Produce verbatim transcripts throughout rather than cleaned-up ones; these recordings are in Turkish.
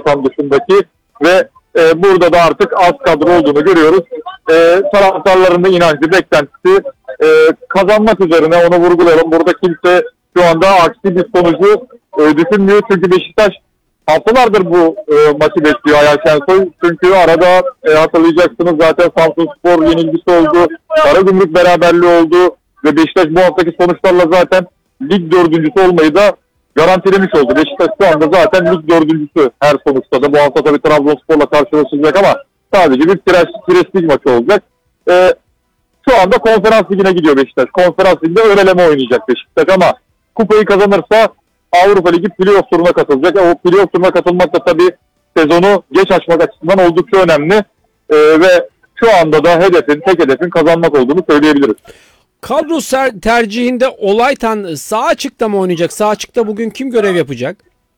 Olaytan dışındaki ve e, burada da artık az kadro olduğunu görüyoruz. E, taraftarların da inancı, beklentisi e, kazanmak üzerine, onu vurgulayalım. Burada kimse şu anda aksi bir sonucu e, düşünmüyor. Çünkü Beşiktaş haftalardır bu e, maçı bekliyor Ayhan Şensoy. Çünkü arada e, hatırlayacaksınız zaten Samsunspor yenilgisi oldu. Karagümrük beraberliği oldu. Ve Beşiktaş bu haftaki sonuçlarla zaten lig dördüncüsü olmayı da garantilemiş oldu. Beşiktaş şu anda zaten lig dördüncüsü her sonuçta da. Bu hafta tabii Trabzonspor'la karşılaşacak ama sadece bir prestij maçı olacak. E, şu anda konferans ligine gidiyor Beşiktaş. Konferans liginde ön eleme oynayacak Beşiktaş ama kupayı kazanırsa Avrupa Ligi playoff turuna katılacak. O playoff turuna katılmak da tabii sezonu geç açmak açısından oldukça önemli. Ee, ve şu anda da hedefin, tek hedefin kazanmak olduğunu söyleyebiliriz. Kadro tercihinde Olaytan sağ açıkta mı oynayacak? Sağ açıkta bugün kim görev yapacak?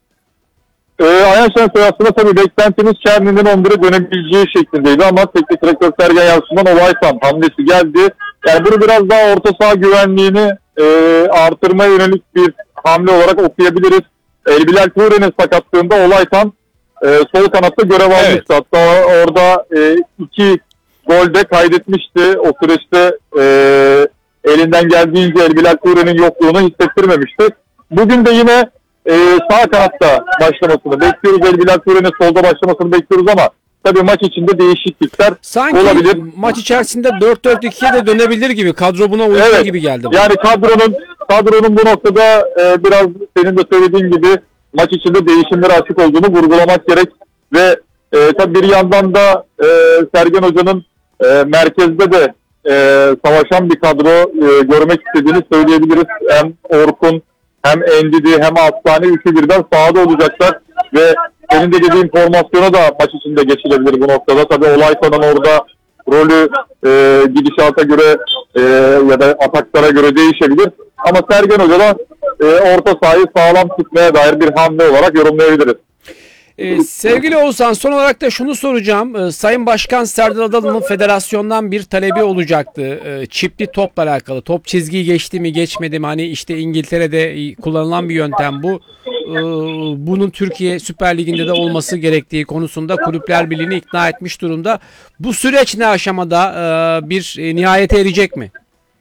Ee, Ayhan Şensoy aslında tabii beklentimiz Çerni'nin on bire dönebileceği şeklindeydi ama teknik direktör Sergen Yalçın'dan Olaytan hamlesi geldi. Yani bunu biraz daha orta saha güvenliğini e, artırmaya yönelik bir hamle olarak okuyabiliriz. Elbilal Ture'nin sakatlığında Olaytan e, sol kanatta görev almıştı. Evet. Hatta orada e, iki gol de kaydetmişti. O süreçte e, elinden geldiğince Elbilal Ture'nin yokluğunu hissettirmemişti. Bugün de yine e, sağ kanatta başlamasını bekliyoruz. Elbilal Ture'nin solda başlamasını bekliyoruz ama tabii maç içinde değişiklikler sanki olabilir. Sanki maç içerisinde dört dört ikiye de dönebilir gibi. Kadro buna uygun evet, gibi geldi. Bana. Yani kadronun kadronun bu noktada e, biraz senin de söylediğin gibi maç içinde değişimlere açık olduğunu vurgulamak gerek. Ve e, tabii bir yandan da e, Sergen Hoca'nın e, merkezde de e, savaşan bir kadro e, görmek istediğini söyleyebiliriz. Hem Orkun, hem Endidi, hem Aslani üçü birden sahada olacaklar. Ve senin de dediğin formasyona da maç içinde geçilebilir bu noktada. Tabii Olaytan'ın orada rolü e, gidişata göre e, ya da ataklara göre değişebilir. Ama Sergen Hoca da e, orta sahayı sağlam tutmaya dair bir hamle olarak yorumlayabiliriz. Ee, sevgili Oğuzhan, son olarak da şunu soracağım. Ee, Sayın Başkan Serdar Adalı'nın federasyondan bir talebi olacaktı. Ee, çipli topla alakalı. Top çizgiyi geçti mi geçmedi mi? Hani işte İngiltere'de kullanılan bir yöntem bu. Ee, bunun Türkiye Süper Ligi'nde de olması gerektiği konusunda Kulüpler Birliği'ni ikna etmiş durumda. Bu süreç ne aşamada e, bir e, nihayete erecek mi?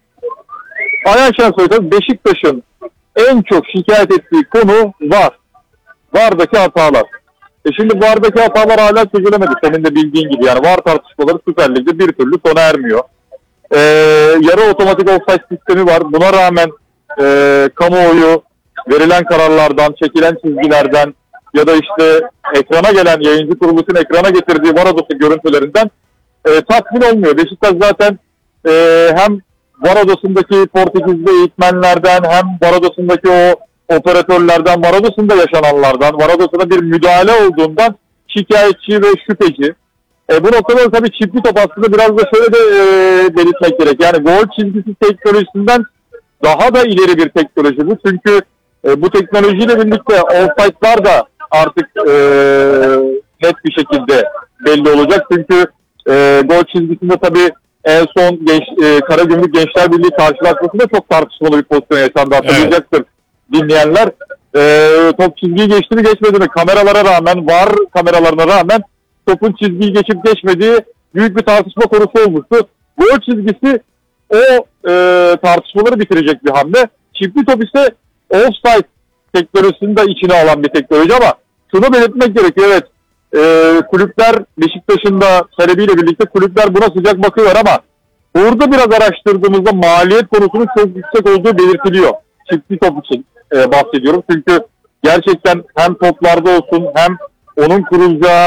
Ayhan Şensoy, Beşiktaş'ın en çok şikayet ettiği konu var. Vardaki hatalar. E şimdi vardaki hatalar hala çözülemedi. Senin de bildiğin gibi yani var tartışmaları Süper Lig'de bir türlü sona ermiyor. Ee, yarı otomatik offside sistemi var. Buna rağmen e, kamuoyu verilen kararlardan, çekilen çizgilerden ya da işte ekrana gelen yayıncı kuruluşun ekrana getirdiği var odası görüntülerinden e, tatmin olmuyor. Beşiktaş zaten e, hem var odasındaki Portekizli eğitmenlerden hem var odasındaki o operatörlerden, var odasında yaşananlardan, var odasında bir müdahale olduğundan şikayetçi ve şüpheci. E, bu noktada tabii çiftli top aslında biraz da şöyle de e, belirtmek gerek. Yani gol çizgisi teknolojisinden daha da ileri bir teknoloji bu. Çünkü e, bu teknolojiyle birlikte offside'lar da artık e, net bir şekilde belli olacak. Çünkü e, gol çizgisinde tabii en son genç, e, Karagümrük Gençler Birliği karşılaşmasında çok tartışmalı bir pozisyon yaşandı. Hatırlayacaktır. Evet. Dinleyenler e, top çizgiyi geçti mi geçmedi mi kameralara rağmen var kameralarına rağmen topun çizgiyi geçip geçmediği büyük bir tartışma konusu olmuştu. Gol çizgisi o e, tartışmaları bitirecek bir hamle. Çiftli top ise offside teknolojisini de içine alan bir teknoloji ama şunu belirtmek gerekiyor. Evet e, kulüpler Beşiktaş'ın da talebiyle birlikte kulüpler buna sıcak bakıyorlar ama burada biraz araştırdığımızda maliyet konusunun çok yüksek olduğu belirtiliyor. Çiftli top için e, bahsediyorum. Çünkü gerçekten hem toplarda olsun hem onun kurulacağı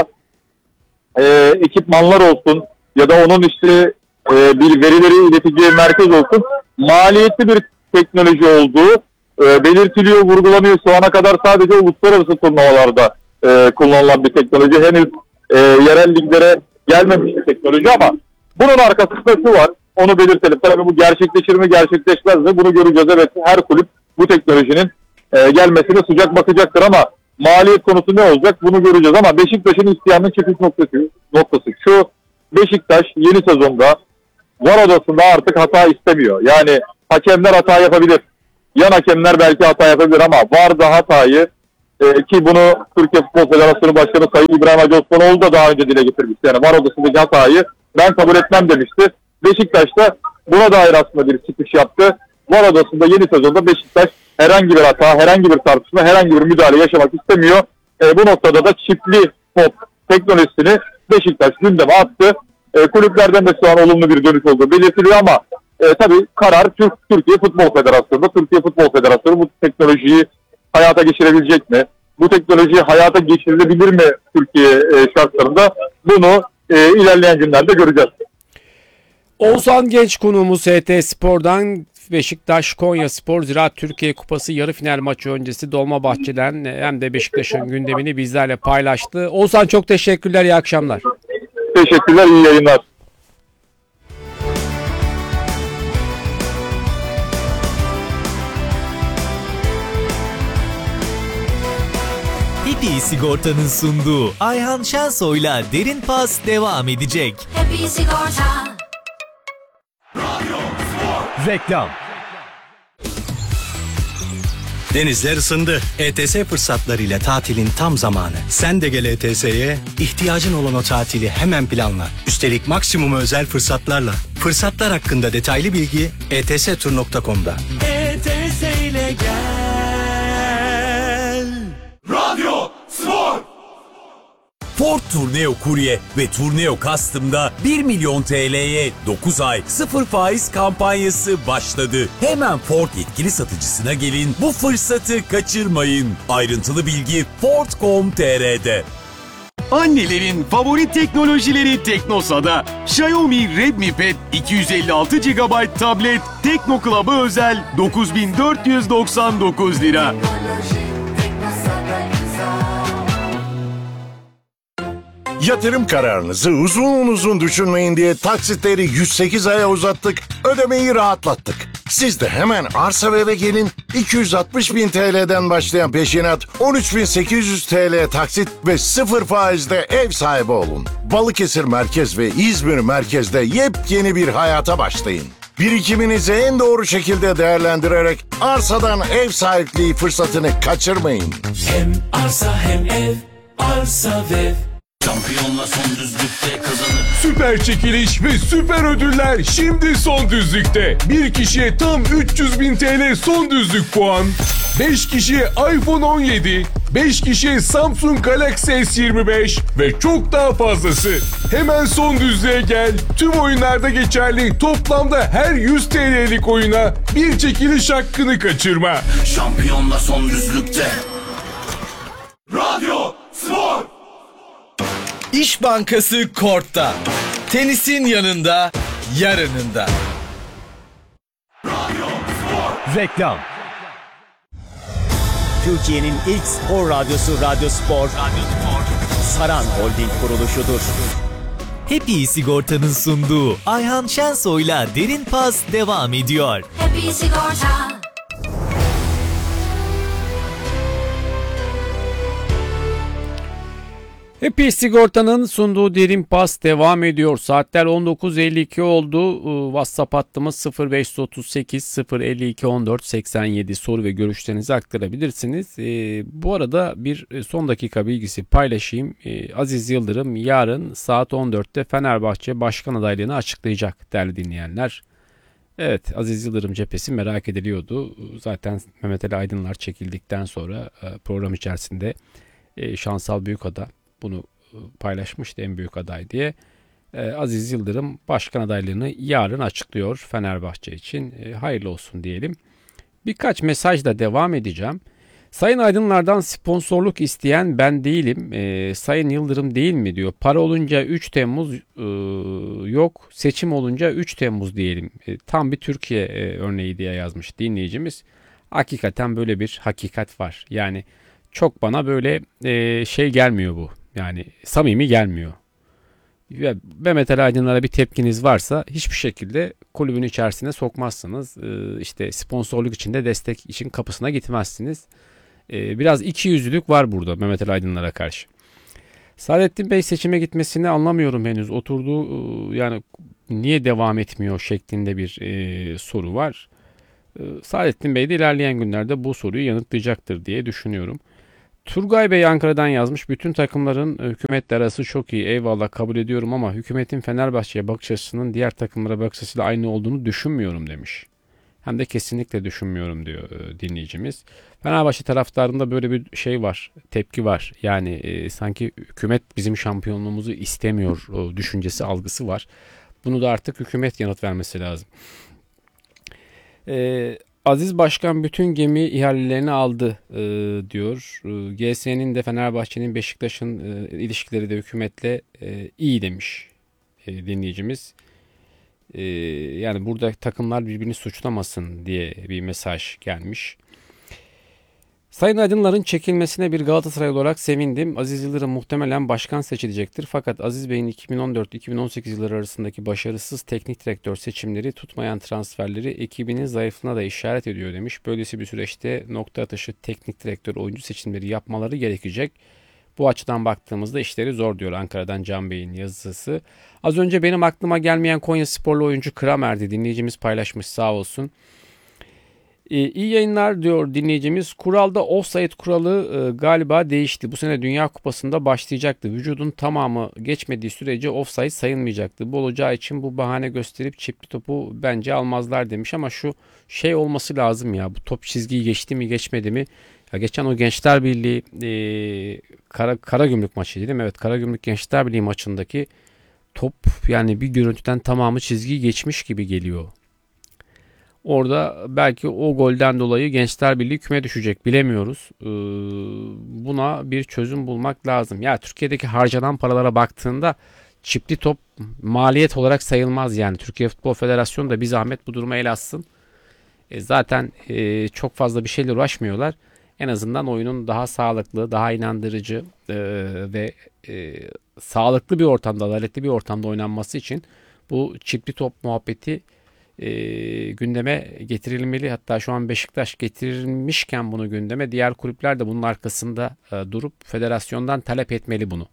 e, ekipmanlar olsun ya da onun işte e, bir verileri ileteceği merkez olsun maliyetli bir teknoloji olduğu e, belirtiliyor, vurgulanıyor. Şu ana kadar sadece uluslararası turnuvalarda e, kullanılan bir teknoloji. Henüz e, yerel liglere gelmemiş bir teknoloji ama bunun arkasında şu var. Onu belirtelim. Tabii bu gerçekleşir mi gerçekleşmez mi bunu göreceğiz. Evet her kulüp bu teknolojinin e, gelmesine sıcak bakacaktır ama maliyet konusu ne olacak bunu göreceğiz. Ama Beşiktaş'ın isteyanın çıkış noktası, noktası şu: Beşiktaş yeni sezonda var odasında artık hata istemiyor. Yani hakemler hata yapabilir. Yan hakemler belki hata yapabilir ama V A R da hatayı E, ki bunu Türkiye Futbol Federasyonu Başkanı Sayın İbrahim Hacı Osmanoğlu da daha önce dile getirmişti. Yani var odasındaki hatayı ben kabul etmem demişti. Beşiktaş'ta buna dair aslında bir çıkış yaptı. Var odasında yeni sezonda Beşiktaş herhangi bir hata, herhangi bir tartışma, herhangi bir müdahale yaşamak istemiyor. E, bu noktada da çiftli top teknolojisini Beşiktaş gündeme attı. E, kulüplerden de şu an olumlu bir dönüş olduğu belirtiliyor ama e, tabii karar Türk, Türkiye Futbol Federasyonu'nda. Türkiye Futbol Federasyonu bu teknolojiyi hayata geçirebilecek mi? Bu teknoloji hayata geçirilebilir mi Türkiye e, şartlarında? Bunu e, ilerleyen günlerde göreceğiz. Oğuzhan Genç konuğumuz S T Spor'dan Beşiktaş Konya Spor Ziraat Türkiye Kupası yarı final maçı öncesi Dolmabahçe'den hem de Beşiktaş'ın gündemini bizlerle paylaştı. Oğuzhan çok teşekkürler, iyi akşamlar. Teşekkürler, iyi yayınlar. Happy Sigorta'nın sunduğu Ayhan Şensoy'la Derin Pas devam edecek. Happy Sigorta. Reklam. Denizler ısındı. E T S fırsatlarıyla tatilin tam zamanı. Sen de gel E T S'ye, ihtiyacın olan o tatili hemen planla. Üstelik maksimum özel fırsatlarla. Fırsatlar hakkında detaylı bilgi e t s tur nokta com'da. E T S ile gel. Radyo Spor. Ford Tourneo Courier ve Tourneo Custom'da bir milyon T L'ye dokuz ay sıfır faiz kampanyası başladı. Hemen Ford yetkili satıcısına gelin, bu fırsatı kaçırmayın. Ayrıntılı bilgi ford nokta com nokta t r'de. Annelerin favori teknolojileri Teknosa'da. Xiaomi Redmi Pad iki yüz elli altı gigabayt tablet Tekno Club'a özel dokuz bin dört yüz doksan dokuz lira. Yatırım kararınızı uzun uzun düşünmeyin diye taksitleri yüz sekiz aya uzattık, ödemeyi rahatlattık. Siz de hemen arsa ve eve gelin, iki yüz altmış bin T L'den başlayan peşinat, on üç bin sekiz yüz T L taksit ve sıfır faizde ev sahibi olun. Balıkesir Merkez ve İzmir Merkez'de yepyeni bir hayata başlayın. Birikiminizi en doğru şekilde değerlendirerek arsadan ev sahipliği fırsatını kaçırmayın. Hem arsa hem ev, arsa ve şampiyonla son düzlükte kazanır. Süper çekiliş ve süper ödüller şimdi son düzlükte. Bir kişiye tam üç yüz bin T L son düzlük puan. beş kişiye iPhone on yedi, beş kişiye Samsung Galaxy S yirmi beş ve çok daha fazlası. Hemen son düzlüğe gel. Tüm oyunlarda geçerli toplamda her yüz T L'lik oyuna bir çekiliş hakkını kaçırma. Şampiyonla son düzlükte. Radyo Spor. İş Bankası Kort'ta. Tenisin yanında, yarınında. Reklam. Türkiye'nin ilk spor radyosu Radyo Spor. Radyo Spor. Saran Holding kuruluşudur. Happy Sigorta'nın sunduğu Ayhan Şensoy'la Derin Pas devam ediyor. Happy Sigorta. Happy Sigorta'nın sunduğu Derin Pas devam ediyor. Saatler on dokuz elli iki oldu. WhatsApp hattımız sıfır beş otuz sekiz sıfır elli iki on dört seksen yedi, soru ve görüşlerinizi aktarabilirsiniz. Ee, bu arada bir son dakika bilgisi paylaşayım. Ee, Aziz Yıldırım yarın saat on dörtte Fenerbahçe başkan adaylığını açıklayacak değerli dinleyenler. Evet, Aziz Yıldırım cephesi merak ediliyordu. Zaten Mehmet Ali Aydınlar çekildikten sonra program içerisinde Şansal Büyükada bunu paylaşmıştı, en büyük aday diye. Ee, Aziz Yıldırım başkan adaylığını yarın açıklıyor Fenerbahçe için. Ee, hayırlı olsun diyelim. Birkaç mesajla devam edeceğim. Sayın Aydınlar'dan sponsorluk isteyen ben değilim. Ee, Sayın Yıldırım değil mi diyor. Para olunca üç Temmuz e, yok. Seçim olunca üç Temmuz diyelim. E, tam bir Türkiye e, örneği diye yazmış dinleyicimiz. Hakikaten böyle bir hakikat var. Yani çok bana böyle e, şey gelmiyor bu. Yani samimi gelmiyor. Ve Mehmet Ali Aydınlar'a bir tepkiniz varsa hiçbir şekilde kulübün içerisine sokmazsınız. E, işte sponsorluk için de destek için kapısına gitmezsiniz. E, biraz ikiyüzlülük var burada Mehmet Ali Aydınlar'a karşı. Saadettin Bey seçime gitmesini anlamıyorum henüz. Oturduğu e, yani niye devam etmiyor şeklinde bir e, soru var. E, Saadettin Bey de ilerleyen günlerde bu soruyu yanıtlayacaktır diye düşünüyorum. Turgay Bey Ankara'dan yazmış. Bütün takımların hükümetle arası çok iyi. Eyvallah, kabul ediyorum ama hükümetin Fenerbahçe'ye bakış açısının diğer takımlara bakış açısıyla aynı olduğunu düşünmüyorum demiş. Hem de kesinlikle düşünmüyorum diyor e, dinleyicimiz. Fenerbahçe taraftarında böyle bir şey var. Tepki var. Yani e, sanki hükümet bizim şampiyonluğumuzu istemiyor o düşüncesi, algısı var. Bunu da artık hükümet yanıt vermesi lazım. Eee Aziz Başkan bütün gemi ihalelerini aldı e, diyor. E, G S'nin de Fenerbahçe'nin Beşiktaş'ın e, ilişkileri de hükümetle e, iyi demiş e, dinleyicimiz. E, yani burada takımlar birbirini suçlamasın diye bir mesaj gelmiş. Sayın Aydınlar'ın çekilmesine bir Galatasaray olarak sevindim. Aziz Yıldırım muhtemelen başkan seçilecektir. Fakat Aziz Bey'in iki bin on dört iki bin on sekiz yılları arasındaki başarısız teknik direktör seçimleri, tutmayan transferleri ekibinin zayıflığına da işaret ediyor demiş. Böylesi bir süreçte nokta atışı teknik direktör oyuncu seçimleri yapmaları gerekecek. Bu açıdan baktığımızda işleri zor diyor Ankara'dan Can Bey'in yazısı. Az önce benim aklıma gelmeyen Konyasporlu oyuncu Kramer'di. Dinleyicimiz paylaşmış, sağ olsun. Ee, iyi yayınlar diyor dinleyicimiz. Kuralda offside kuralı e, galiba değişti. Bu sene Dünya Kupası'nda başlayacaktı. Vücudun tamamı geçmediği sürece offside sayılmayacaktı. Bu olacağı için bu bahane gösterip çipli topu bence almazlar demiş. Ama şu şey olması lazım ya. Bu top çizgiyi geçti mi geçmedi mi? Ya geçen o Gençler Birliği e, Kara, Karagümrük maçıydı değil mi? Evet, Karagümrük Gençler Birliği maçındaki top yani bir görüntüden tamamı çizgiyi geçmiş gibi geliyor. Orada belki o golden dolayı Gençler Birliği küme düşecek, bilemiyoruz. Ee, buna bir çözüm bulmak lazım. Ya Türkiye'deki harcanan paralara baktığında çipli top maliyet olarak sayılmaz yani. Türkiye Futbol Federasyonu da bir zahmet bu duruma el atsın. E, zaten e, çok fazla bir şeyle uğraşmıyorlar. En azından oyunun daha sağlıklı, daha inandırıcı e, ve e, sağlıklı bir ortamda, adaletli bir ortamda oynanması için bu çipli top muhabbeti E, gündeme getirilmeli. Hatta şu an Beşiktaş getirilmişken bunu gündeme, diğer kulüpler de bunun arkasında e, durup federasyondan talep etmeli bunu.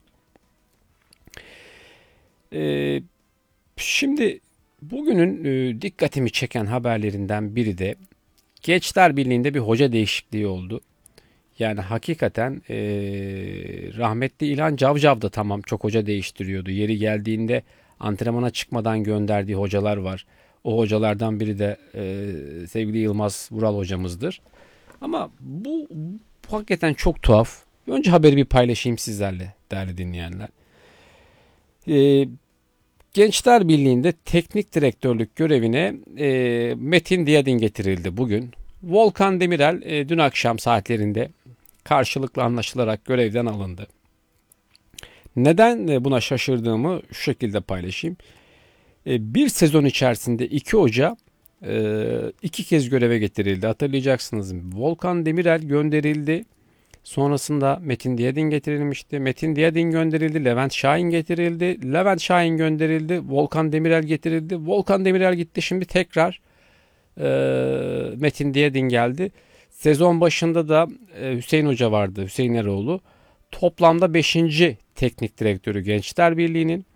E, şimdi bugünün e, dikkatimi çeken haberlerinden biri de Gençler Birliği'nde bir hoca değişikliği oldu. Yani hakikaten e, rahmetli İlhan Cavcav da tamam çok hoca değiştiriyordu. Yeri geldiğinde antrenmana çıkmadan gönderdiği hocalar var. O hocalardan biri de e, sevgili Yılmaz Vural hocamızdır. Ama bu, bu hakikaten çok tuhaf. Önce haberi bir paylaşayım sizlerle değerli dinleyenler. E, Gençler Birliği'nde teknik direktörlük görevine e, Metin Diyadin getirildi bugün. Volkan Demirel e, dün akşam saatlerinde karşılıklı anlaşılarak görevden alındı. Neden buna şaşırdığımı şu şekilde paylaşayım. Bir sezon içerisinde iki hoca iki kez göreve getirildi. Hatırlayacaksınız. Volkan Demirel gönderildi. Sonrasında Metin Diyadin getirilmişti. Metin Diyadin gönderildi. Levent Şahin getirildi. Levent Şahin gönderildi. Volkan Demirel getirildi. Volkan Demirel gitti. Şimdi tekrar Metin Diyadin geldi. Sezon başında da Hüseyin Hoca vardı. Hüseyin Eroğlu. Toplamda beşinci teknik direktörü Gençler Birliği'nin.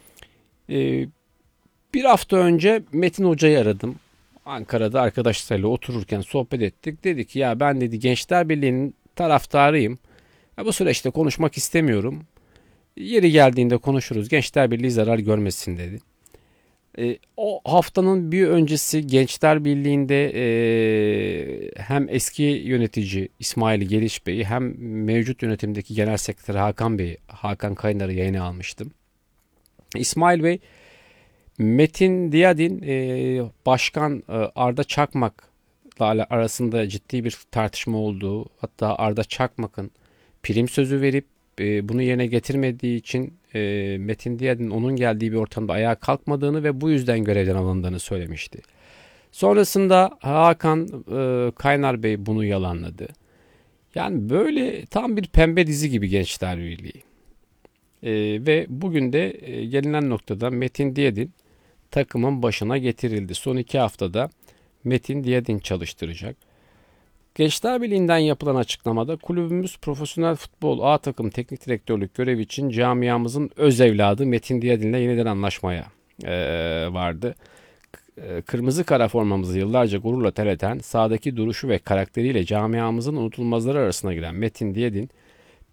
Bir hafta önce Metin Hoca'yı aradım. Ankara'da arkadaşlarıyla otururken sohbet ettik. Dedi ki ya ben dedi Gençler Birliği'nin taraftarıyım. Ya bu süreçte konuşmak istemiyorum. Yeri geldiğinde konuşuruz. Gençler Birliği zarar görmesin dedi. E, o haftanın bir öncesi Gençler Birliği'nde e, hem eski yönetici İsmail Geliş Bey'i hem mevcut yönetimdeki genel sekreter Hakan Bey, Hakan Kaynar'ı yayına almıştım. İsmail Bey, Metin Diyadin e, Başkan e, Arda Çakmak'la arasında ciddi bir tartışma olduğu, hatta Arda Çakmak'ın prim sözü verip e, bunu yerine getirmediği için e, Metin Diyadin onun geldiği bir ortamda ayağa kalkmadığını ve bu yüzden görevden alındığını söylemişti. Sonrasında Hakan e, Kaynar Bey bunu yalanladı. Yani böyle tam bir pembe dizi gibi Gençler Birliği. E, ve bugün de e, gelinen noktada Metin Diyadin takımın başına getirildi. Son iki haftada Metin Diyadin çalıştıracak. Gençler Birliği'nden yapılan açıklamada kulübümüz profesyonel futbol A takım teknik direktörlük görevi için camiamızın öz evladı Metin Diyadin'le yeniden anlaşmaya e, vardı. Kırmızı kara formamızı yıllarca gururla terleten, sahadaki duruşu ve karakteriyle camiamızın unutulmazları arasına giren Metin Diyadin,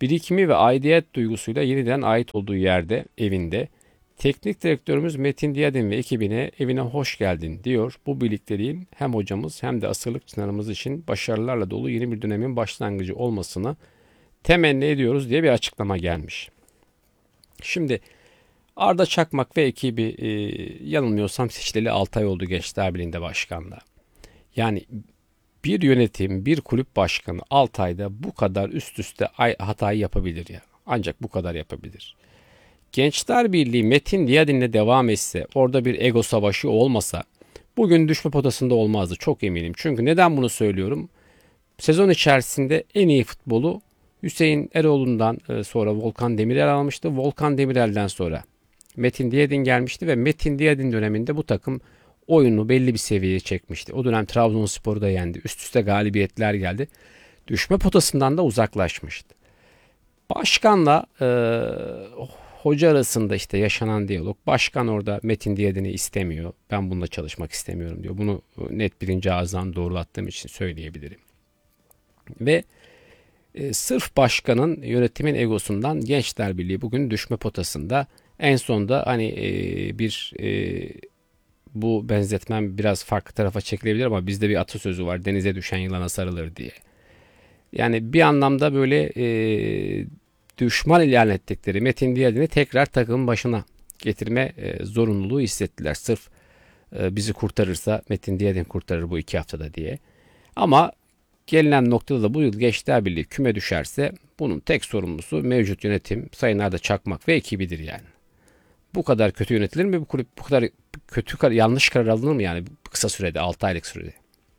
Birikimi ve aidiyet duygusuyla yeniden ait olduğu yerde, evinde. Teknik direktörümüz Metin Diyadin ve ekibine evine hoş geldin diyor. Bu birlikteliğin hem hocamız hem de asırlık çınarımız için başarılarla dolu yeni bir dönemin başlangıcı olmasını temenni ediyoruz diye bir açıklama gelmiş. Şimdi Arda Çakmak ve ekibi e, yanılmıyorsam seçileli altı ay oldu Gençler Birliği'nde başkanlığa. Yani bir yönetim, bir kulüp başkanı altı ayda bu kadar üst üste hatayı yapabilir ya. Ancak bu kadar yapabilir. Gençler Birliği Metin Diyadin'le devam etse, orada bir ego savaşı olmasa bugün düşme potasında olmazdı, çok eminim. Çünkü neden bunu söylüyorum? Sezon içerisinde en iyi futbolu Hüseyin Eroğlu'ndan sonra Volkan Demirel almıştı. Volkan Demirel'den sonra Metin Diyadin gelmişti ve Metin Diyadin döneminde bu takım oyunu belli bir seviyeye çekmişti. O dönem Trabzonspor'u da yendi. Üst üste galibiyetler geldi. Düşme potasından da uzaklaşmıştı. Başkanla e, hoca arasında işte yaşanan diyalog. Başkan orada Metin Diyadin'i istemiyor. Ben bununla çalışmak istemiyorum diyor. Bunu net birinci ağızdan doğrulattığım için söyleyebilirim. Ve e, sırf başkanın yönetimin egosundan Gençler Birliği bugün düşme potasında. En sonda hani e, bir e, bu benzetmem biraz farklı tarafa çekilebilir ama bizde bir atasözü var. Denize düşen yılana sarılır diye. Yani bir anlamda böyle e, düşman ilan ettikleri Metin Diyadin'i tekrar takımın başına getirme e, zorunluluğu hissettiler. Sırf e, bizi kurtarırsa Metin Diyadin kurtarır bu iki haftada diye. Ama gelinen noktada da bu yıl Gençler Birliği küme düşerse bunun tek sorumlusu mevcut yönetim Sayın Arda Çakmak ve ekibidir yani. Bu kadar kötü yönetilir mi bu kulüp? Bu kadar kötü yanlış karar alınır mı yani kısa sürede, altı aylık sürede?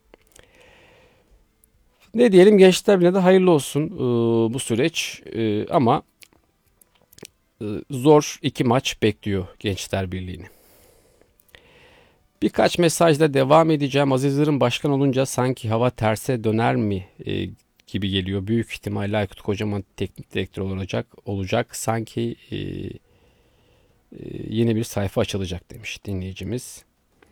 Ne diyelim, Gençler Birliği'ne de hayırlı olsun e, bu süreç e, ama e, zor iki maç bekliyor Gençler Birliği'ni. Birkaç mesajla devam edeceğim. Aziz Yıldırım başkan olunca sanki hava terse döner mi e, gibi geliyor. Büyük ihtimalle Aykut Kocaman teknik direktör olacak. olacak. Sanki e, e, yeni bir sayfa açılacak demiş dinleyicimiz.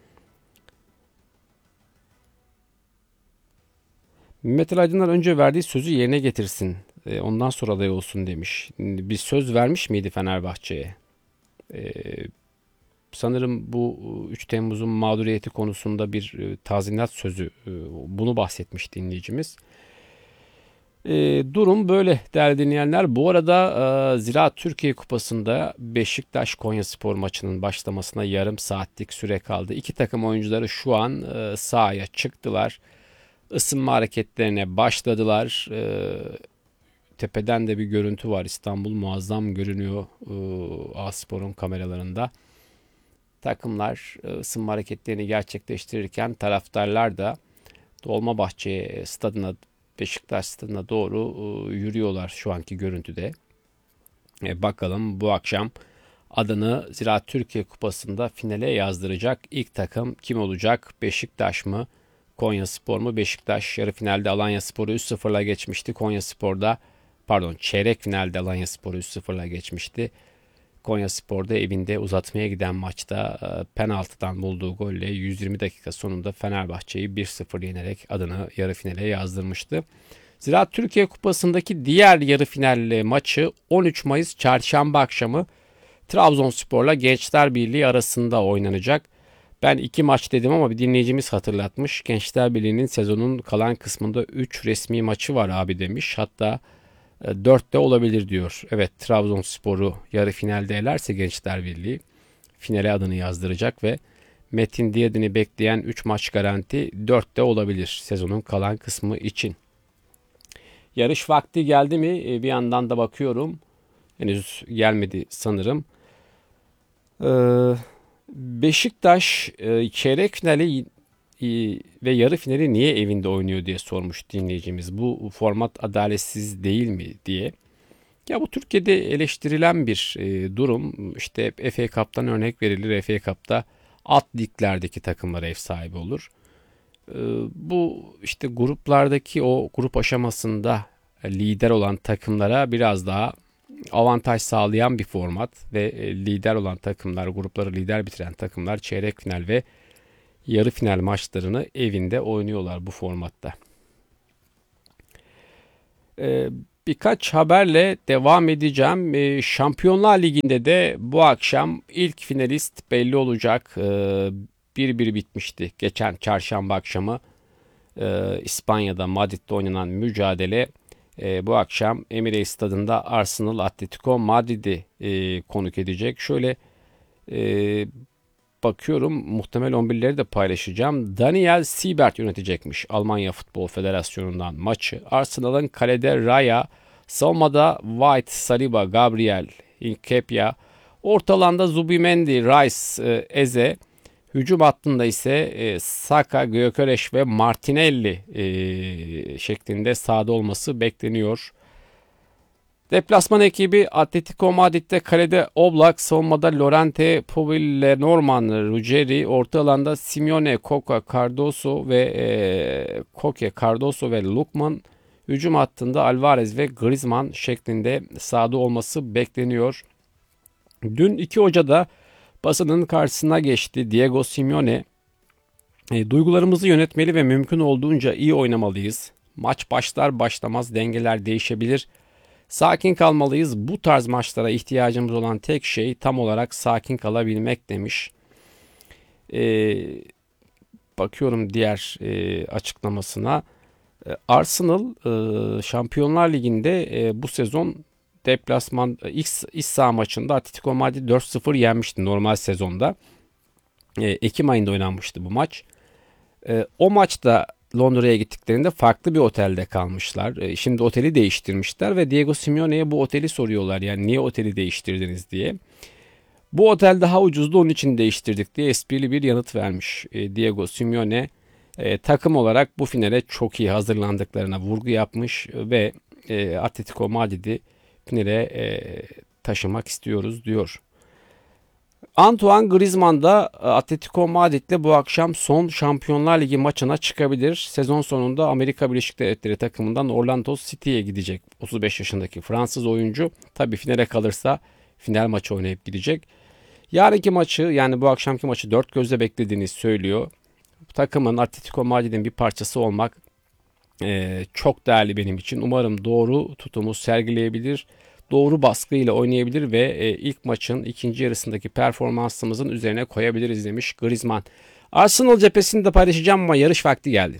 Mehmet Ali Aydınlar önce verdiği sözü yerine getirsin. E, ondan sonra aday olsun demiş. Bir söz vermiş miydi Fenerbahçe'ye? E, sanırım bu üç Temmuz'un mağduriyeti konusunda bir e, tazminat sözü, e, bunu bahsetmiş dinleyicimiz. E, durum böyle değerli dinleyenler. Bu arada e, Ziraat Türkiye Kupası'nda Beşiktaş Konyaspor maçının başlamasına yarım saatlik süre kaldı. İki takım oyuncuları şu an e, sahaya çıktılar. Isınma hareketlerine başladılar. E, tepeden de bir görüntü var. İstanbul muazzam görünüyor e, A-Spor'un kameralarında. Takımlar e, ısınma hareketlerini gerçekleştirirken taraftarlar da Dolmabahçe stadına, Beşiktaş stadına doğru e, yürüyorlar şu anki görüntüde. E, bakalım bu akşam adını Ziraat Türkiye Kupası'nda finale yazdıracak ilk takım kim olacak? Beşiktaş mı? Konyaspor mu? Beşiktaş yarı finalde Alanyaspor'u üç sıfırla geçmişti. Konyaspor'da pardon çeyrek finalde Alanyaspor'u üç sıfırla geçmişti. Konyaspor'da evinde uzatmaya giden maçta penaltıdan bulduğu golle yüz yirmi dakika sonunda Fenerbahçe'yi bir sıfır yenerek adını yarı finale yazdırmıştı. Ziraat Türkiye Kupası'ndaki diğer yarı final maçı on üç Mayıs Çarşamba akşamı Trabzonspor'la Gençler Birliği arasında oynanacak. Ben iki maç dedim ama bir dinleyicimiz hatırlatmış. Gençler Birliği'nin sezonun kalan kısmında üç resmi maçı var abi demiş. Hatta dört de olabilir diyor. Evet, Trabzonspor'u yarı finalde elerse Gençler Birliği finale adını yazdıracak ve Metin Diyadin'i bekleyen üç maç garanti dört de olabilir sezonun kalan kısmı için. Yarış vakti geldi mi? Bir yandan da bakıyorum. Henüz gelmedi sanırım. Ee, Beşiktaş çeyrek finali ve yarı finali niye evinde oynuyor diye sormuş dinleyicimiz. Bu format adaletsiz değil mi diye. Ya bu Türkiye'de eleştirilen bir e, durum. İşte F A Cup'tan örnek verilir. F A Cup'ta alt liglerdeki takımlar ev sahibi olur. E, bu işte gruplardaki o grup aşamasında lider olan takımlara biraz daha avantaj sağlayan bir format ve lider olan takımlar, grupları lider bitiren takımlar çeyrek final ve yarı final maçlarını evinde oynuyorlar bu formatta. Ee, birkaç haberle devam edeceğim. E, Şampiyonlar Ligi'nde de bu akşam ilk finalist belli olacak. bir bir bitmişti geçen çarşamba akşamı. E, İspanya'da Madrid'de oynanan mücadele e, bu akşam Emirates Stadı'nda Arsenal Atletico Madrid'i e, konuk edecek. Şöyle e, bakıyorum, muhtemel on birleri de paylaşacağım. Daniel Siebert yönetecekmiş Almanya Futbol Federasyonu'ndan maçı. Arsenal'ın kalede Raya, savunmada White, Saliba, Gabriel, Nketiah, orta alanda Zubimendi, Rice, e, Eze, hücum hattında ise e, Saka, Gyökeres ve Martinelli e, şeklinde sahada olması bekleniyor. Deplasman ekibi Atletico Madrid'de kalede Oblak, savunmada Llorente, Puyol, Lenormand, Ruggeri, orta alanda Simeone, Koke, Cardoso ve e, Koke, Cardoso ve Lookman, hücum hattında Alvarez ve Griezmann şeklinde sahada olması bekleniyor. Dün iki hoca da basının karşısına geçti. Diego Simeone, e, duygularımızı yönetmeli ve mümkün olduğunca iyi oynamalıyız. Maç başlar başlamaz dengeler değişebilir. Sakin kalmalıyız. Bu tarz maçlara ihtiyacımız olan tek şey tam olarak sakin kalabilmek demiş. Ee, bakıyorum diğer e, açıklamasına. E, Arsenal e, Şampiyonlar Ligi'nde e, bu sezon deplasman iç, iç saha maçında Atletico Madrid dört sıfır yenmişti normal sezonda. E, Ekim ayında oynanmıştı bu maç. E, o maçta Londra'ya gittiklerinde farklı bir otelde kalmışlar. Şimdi oteli değiştirmişler ve Diego Simeone'ye bu oteli soruyorlar. Yani niye oteli değiştirdiniz diye. Bu otel daha ucuzdu, onun için değiştirdik diye esprili bir yanıt vermiş Diego Simeone. E, takım olarak bu finale çok iyi hazırlandıklarına vurgu yapmış ve e, Atletico Madrid'i finale e, taşımak istiyoruz diyor. Antoine Griezmann da Atletico Madrid'le bu akşam son Şampiyonlar Ligi maçına çıkabilir. Sezon sonunda Amerika Birleşik Devletleri takımından Orlando City'ye gidecek otuz beş yaşındaki Fransız oyuncu. Tabii finale kalırsa final maçı oynayıp gidecek. Yarınki maçı, yani bu akşamki maçı dört gözle beklediğini söylüyor. Takımın, Atletico Madrid'in bir parçası olmak e, çok değerli benim için. Umarım doğru tutumu sergileyebilir. Doğru baskıyla oynayabilir ve e, ilk maçın ikinci yarısındaki performansımızın üzerine koyabiliriz demiş Griezmann. Arsenal cephesini de paylaşacağım ama yarış vakti geldi.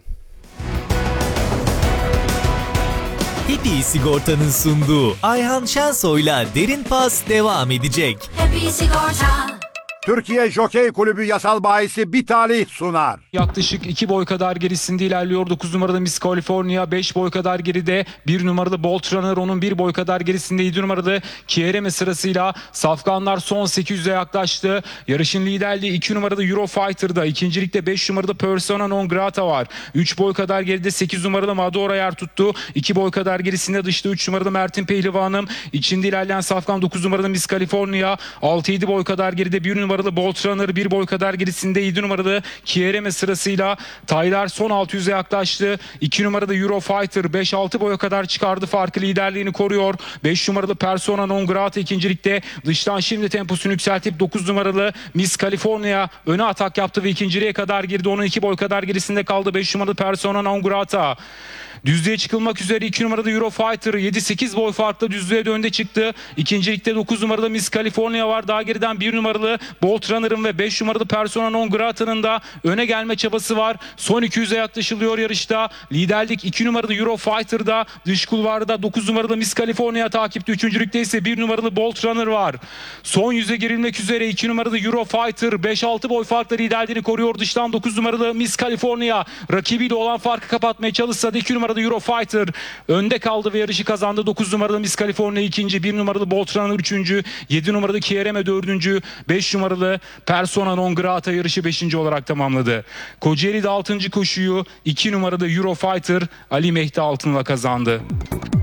Happy Sigorta'nın sunduğu Ayhan Şensoy'la Derin Pas devam edecek. Happy Sigorta. Türkiye Jokey Kulübü yasal bahisi bir talih sunar. Yaklaşık iki boy kadar gerisinde ilerliyor. dokuz numaralı Miss California, beş boy kadar geride. bir numaralı Bolt Runner, onun bir boy kadar gerisinde yedi numaralı Kiereme sırasıyla. Safkanlar son sekiz yüze yaklaştı. Yarışın liderliği iki numaralı Eurofighter'da. İkincilikte beş numaralı Persona Non Grata var. üç boy kadar geride sekiz numaralı Madora yer tuttu. iki boy kadar gerisinde dışta üç numaralı Mertin Pehlivanım. İçinde ilerleyen Safkan dokuz numaralı Miss California. altı yedi boy kadar geride bir numaralı Bolt Runner, bir boy kadar gerisinde yedi numaralı Kiereme sırasıyla. Taylar son altı yüze yaklaştı. iki numaralı Eurofighter beş altı boya kadar çıkardı. Farkı, liderliğini koruyor. beş numaralı Persona Non Grata ikincilikte. Dıştan şimdi temposunu yükseltip dokuz numaralı Miss California öne atak yaptı ve ikinciliğe kadar girdi. Onun iki boy kadar gerisinde kaldı beş numaralı Persona Non Grata. Düzlüğe çıkılmak üzere iki numaralı Eurofighter yedi sekiz boy farklı düzlüğe de önde çıktı. İkincilikte dokuz numaralı Miss California var. Daha geriden bir numaralı Bolt Runner'ın ve beş numaralı Persona Non Grata'nın da öne gelme çabası var. Son iki yüze yaklaşılıyor yarışta. Liderlik iki numaralı Eurofighter'da. Dış kulvarda dokuz numaralı Miss California takipte. Üçüncülükte ise bir numaralı Bolt Runner var. Son yüze girilmek üzere iki numaralı Eurofighter beş altı boy farklı liderliğini koruyor. Dıştan dokuz numaralı Miss California rakibiyle olan farkı kapatmaya çalışsa da iki numaralı Eurofighter önde kaldı ve yarışı kazandı. dokuz numaralı Miss California ikinci, bir numaralı Bolt Runner üçüncü, yedi numaralı Kiereme dördüncü, beş numaralı Persona Non Grata yarışı beşinci olarak tamamladı. Kocaeli'de altıncı koşuyu iki numaralı Eurofighter Ali Mehdi Altın'la kazandı.